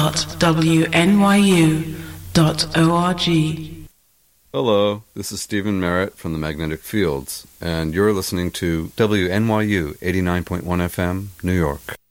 Hello, this is Stephen Merritt from the Magnetic Fields, and you're listening to WNYU 89.1 FM, New York.